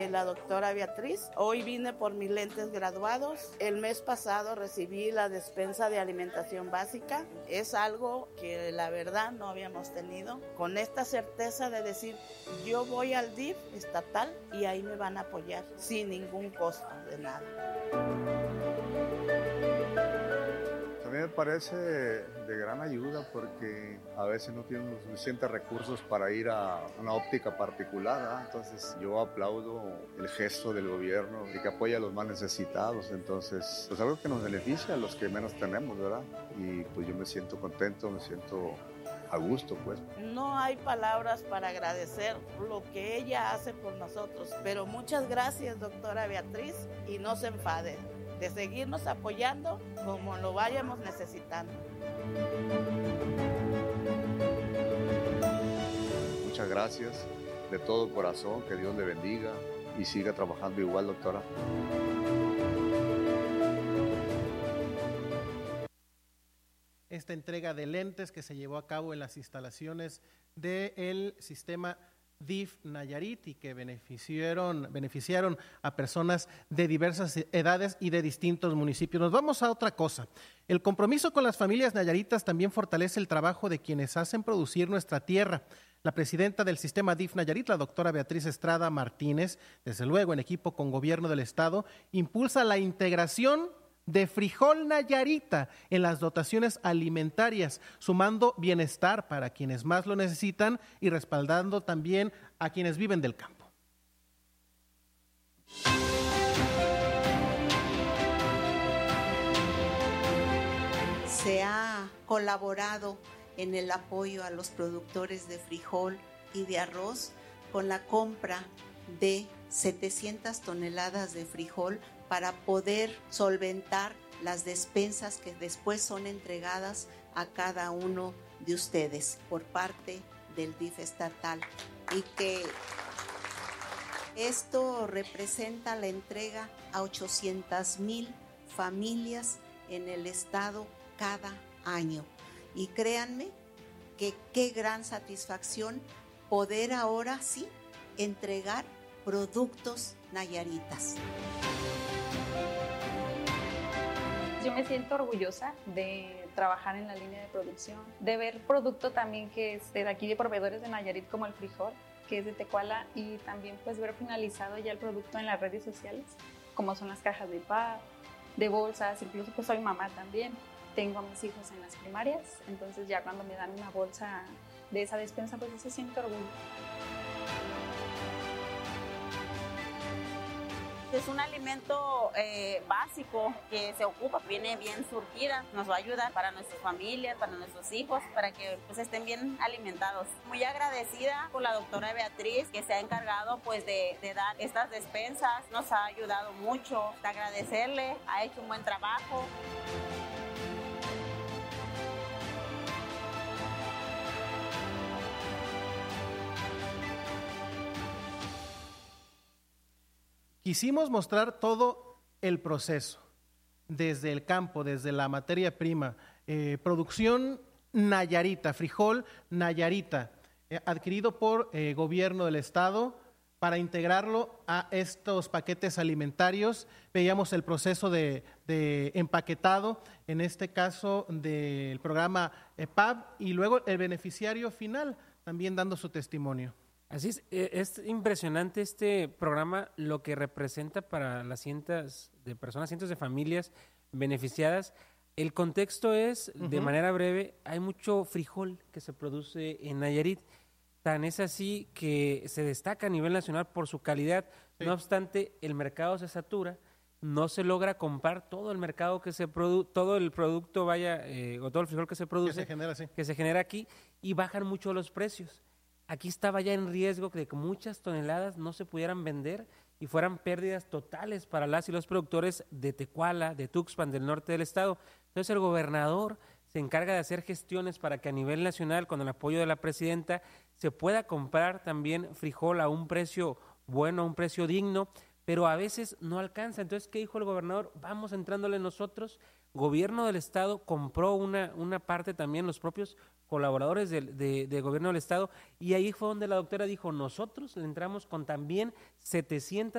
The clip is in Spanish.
la doctora Beatriz. Hoy vine por mis lentes graduados. El mes pasado recibí la despensa de alimentación básica. Es algo que la verdad no habíamos tenido. Con esta certeza de decir, yo voy al DIF estatal y ahí me van a apoyar sin ningún costo de nada. A mí me parece de gran ayuda porque a veces no tienen los suficientes recursos para ir a una óptica particular, ¿verdad? Entonces yo aplaudo el gesto del gobierno y que apoya a los más necesitados. Entonces, pues algo que nos beneficia a los que menos tenemos, ¿verdad? Y pues yo me siento contento, me siento a gusto, pues. No hay palabras para agradecer lo que ella hace por nosotros, pero muchas gracias, doctora Beatriz, y no se enfade de seguirnos apoyando como lo vayamos necesitando. Muchas gracias, de todo corazón, que Dios le bendiga y siga trabajando igual, doctora. Esta entrega de lentes que se llevó a cabo en las instalaciones del sistema DIF Nayarit y que beneficiaron a personas de diversas edades y de distintos municipios. Nos vamos a otra cosa. El compromiso con las familias nayaritas también fortalece el trabajo de quienes hacen producir nuestra tierra. La presidenta del sistema DIF Nayarit, la doctora Beatriz Estrada Martínez, desde luego en equipo con Gobierno del Estado, impulsa la integración de frijol nayarita en las dotaciones alimentarias, sumando bienestar para quienes más lo necesitan y respaldando también a quienes viven del campo. Se ha colaborado en el apoyo a los productores de frijol y de arroz con la compra de 700 toneladas de frijol para poder solventar las despensas que después son entregadas a cada uno de ustedes por parte del DIF estatal, y que esto representa la entrega a 800,000 familias en el estado cada año. Y créanme que qué gran satisfacción poder ahora sí entregar productos nayaritas. Yo me siento orgullosa de trabajar en la línea de producción, de ver producto también que es de aquí de proveedores de Nayarit como el frijol, que es de Tecuala, y también pues ver finalizado ya el producto en las redes sociales, como son las cajas de pan, de bolsas, incluso pues soy mamá también, tengo a mis hijos en las primarias, entonces ya cuando me dan una bolsa de esa despensa pues se siente orgullo. Es un alimento básico que se ocupa, viene bien surtida, nos va a ayudar para nuestras familias, para nuestros hijos, para que pues estén bien alimentados. Muy agradecida por la doctora Beatriz que se ha encargado pues de dar estas despensas, nos ha ayudado mucho, de agradecerle, ha hecho un buen trabajo. Quisimos mostrar todo el proceso, desde el campo, desde la materia prima, producción nayarita, frijol nayarita, adquirido por Gobierno del Estado para integrarlo a estos paquetes alimentarios. Veíamos el proceso de empaquetado, en este caso del programa EPAB, y luego el beneficiario final también dando su testimonio. Así es impresionante este programa, lo que representa para las cientos de personas, cientos de familias beneficiadas. El contexto es, de manera breve, hay mucho frijol que se produce en Nayarit, tan es así que se destaca a nivel nacional por su calidad. Sí. No obstante, el mercado se satura, no se logra comprar todo el mercado que se produce, todo el producto o todo el frijol que se produce, que se genera aquí, y bajan mucho los precios. Aquí estaba ya en riesgo de que muchas toneladas no se pudieran vender y fueran pérdidas totales para las y los productores de Tecuala, de Tuxpan, del norte del estado. Entonces el gobernador se encarga de hacer gestiones para que a nivel nacional, con el apoyo de la presidenta, se pueda comprar también frijol a un precio bueno, a un precio digno, pero a veces no alcanza. Entonces, ¿qué dijo el gobernador? Vamos entrándole nosotros. Gobierno del estado compró una parte también, los propios colaboradores de Gobierno del Estado, y ahí fue donde la doctora dijo, nosotros le entramos con también 700